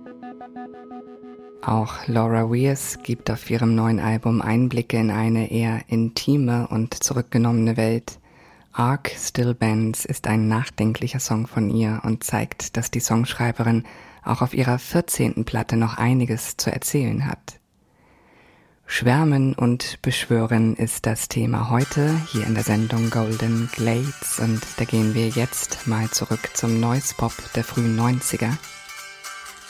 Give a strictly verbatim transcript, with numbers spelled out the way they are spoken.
Auch Laura Weirs gibt auf ihrem neuen Album Einblicke in eine eher intime und zurückgenommene Welt. Arc Still Bends ist ein nachdenklicher Song von ihr und zeigt, dass die Songschreiberin auch auf ihrer vierzehnten Platte noch einiges zu erzählen hat. Schwärmen und Beschwören ist das Thema heute hier in der Sendung Golden Glades und da gehen wir jetzt mal zurück zum Noise Pop der frühen neunziger.